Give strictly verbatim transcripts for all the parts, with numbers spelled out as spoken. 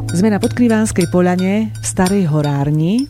Sme na Podkrivánskej poľane v Starej horárni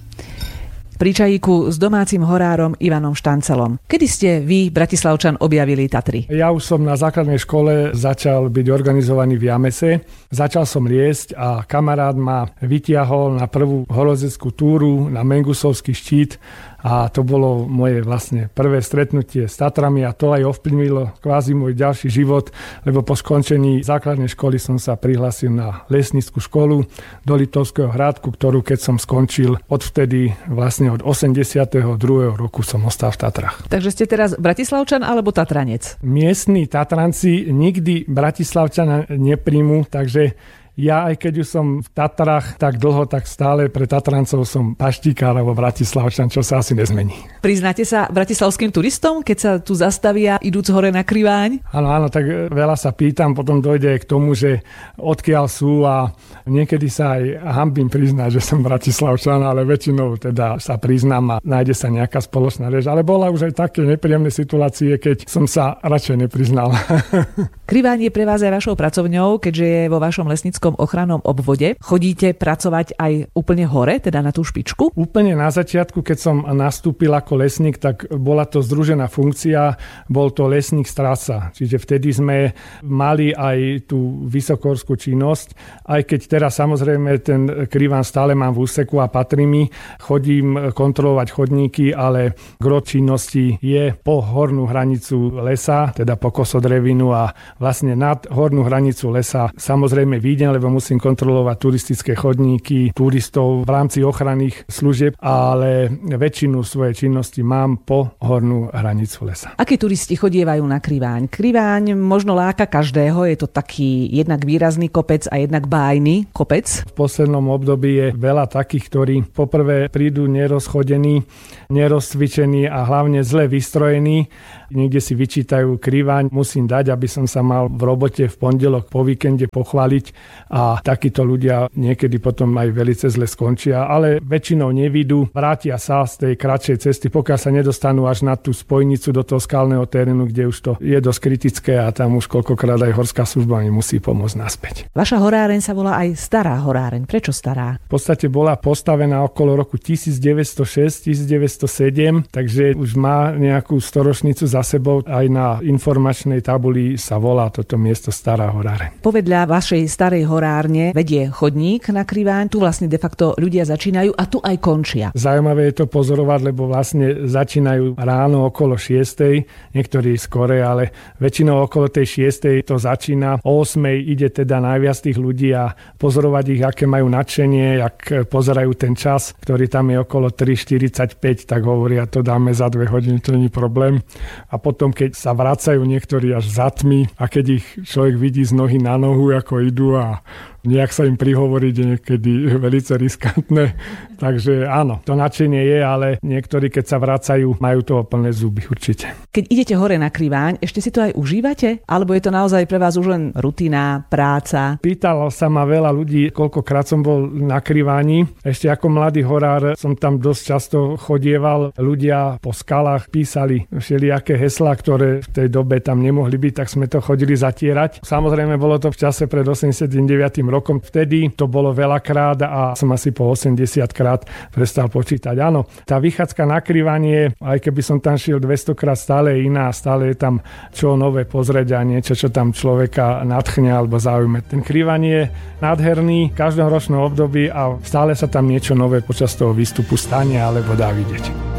pri čajíku s domácim horárom Ivanom Štancelom. Kedy ste vy, Bratislavčan, objavili Tatry? Ja už som na základnej škole začal byť organizovaný v Jamese. Začal som liesť a kamarát ma vytiahol na prvú horolezeckú túru na Mengusovský štít a to bolo moje vlastne prvé stretnutie s Tatrami a to aj ovplyvnilo kvázi môj ďalší život, lebo po skončení základnej školy som sa prihlásil na lesnícku školu do Liptovského Hrádku, ktorú keď som skončil, odvtedy vlastne od osemdesiateho druhého roku som ostal v Tatrách. Takže ste teraz Bratislavčan alebo Tatranec? Miestni Tatranci nikdy Bratislavčana nepríjmu, takže ja, aj keď už som v Tatrách tak dlho, tak stále pre Tatrancov som paštíkár alebo Bratislavčan, čo sa asi nezmení. Priznáte sa bratislavským turistom, keď sa tu zastavia idúc hore na Kriváň? Áno, áno, tak veľa sa pýtam, potom dojde k tomu, že odkiaľ sú a niekedy sa aj hanbím priznať, že som Bratislavčan, ale väčšinou teda sa priznám a nájde sa nejaká spoločná reč. Ale bola už aj také nepríjemné situácie, keď som sa radšej nepriznal. Kriváň je pre vás aj vašou pracovňou, keďže je vo vašom lesníckom ochrannom obvode. Chodíte pracovať aj úplne hore, teda na tú špičku? Úplne na začiatku, keď som nastúpil ako lesník, tak bola to združená funkcia, bol to lesník Strasa. Čiže vtedy sme mali aj tú vysokorskú činnosť, aj keď teraz samozrejme ten Kriváň stále mám v úseku a patrí mi, chodím kontrolovať chodníky, ale gro činnosti je po hornú hranicu lesa, teda po kosodrevinu a vlastne nad hornú hranicu lesa samozrejme výjdem, lebo musím kontrolovať turistické chodníky, turistov v rámci ochranných služieb, ale väčšinu svojej činnosti mám po hornú hranicu lesa. Akí turisti chodievajú na Kriváň? Kriváň možno láka každého, je to taký jednak výrazný kopec a jednak bájny kopec. V poslednom období je veľa takých, ktorí poprvé prídu nerozchodení, nerozcvičení a hlavne zle vystrojení. Niekde si vyčítajú Kriváň, musím dať, aby som sa mal v robote v pondelok po víkende pochváliť a takíto ľudia niekedy potom aj velice zle skončia, ale väčšinou nevidú, vrátia sa z tej kratšej cesty, pokiaľ sa nedostanú až na tú spojnicu do toho skalného terénu, kde už to je dosť kritické a tam už koľkokrát aj horská služba mi musí pomôcť naspäť. Vaša horáreň sa volá aj Stará horáreň. Prečo stará? V podstate bola postavená okolo roku devätnásťstošesť devätnásťstosedem, takže už má nejakú storočnicu za sebou. Aj na informačnej tabuli sa volá toto miesto Stará horáreň. Povedľa vašej starej horárne vedie chodník na Kriváň, tu vlastne de facto ľudia začínajú a tu aj končia. Zaujímavé je to pozorovať, lebo vlastne začínajú ráno okolo šiestej, niektorí skore, ale väčšinou okolo tej šiestej to začína. O ôsmej ide teda najviac tých ľudí a pozorovať ich, aké majú nadšenie, jak pozerajú ten čas, ktorý tam je okolo tri štyridsaťpäť, tak hovoria, to dáme za dve hodiny, to nie je problém. A potom, keď sa vracajú niektorí až za tmy a keď ich človek vidí z nohy na nohu, ako idú a nejak sa im prihovoriť je niekedy veľmi riskantné. Takže áno, to nadšenie je, ale niektorí, keď sa vracajú, majú toho plné zuby určite. Keď idete hore na Kriváň, ešte si to aj užívate? Alebo je to naozaj pre vás už len rutina, práca? Pýtalo sa ma veľa ľudí, koľkokrát som bol na Kriváni. Ešte ako mladý horár som tam dosť často chodieval. Ľudia po skalách písali všelijaké heslá, ktoré v tej dobe tam nemohli byť, tak sme to chodili zatierať. Samozrejme, bolo to v čase pred osemdesiatdeväť rokom. Vtedy to bolo veľakrát a som asi po osemdesiat krát prestal počítať. Áno, tá vychádzka na Kriváň, aj keby som tam šiel dvesto krát, stále je iná, stále je tam čo nové pozrieť a niečo, čo tam človeka nadchne alebo zaujme. Ten Kriváň je nádherný v každom ročnom období a stále sa tam niečo nové počas toho výstupu stane alebo dá vidieť.